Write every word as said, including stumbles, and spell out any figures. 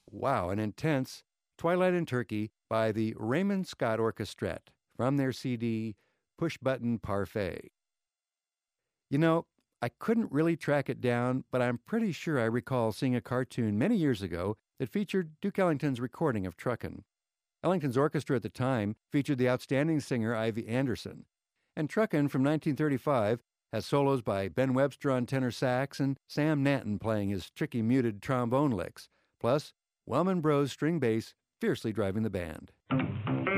Wow, an intense Twilight in Turkey by the Raymond Scott Orchestrette from their C D Push Button Parfait. You know, I couldn't really track it down, but I'm pretty sure I recall seeing a cartoon many years ago that featured Duke Ellington's recording of Truckin'. Ellington's orchestra at the time featured the outstanding singer Ivy Anderson, and Truckin' from nineteen thirty-five has solos by Ben Webster on tenor sax and Sam Nanton playing his tricky muted trombone licks, plus Wellman Bros string bass fiercely driving the band.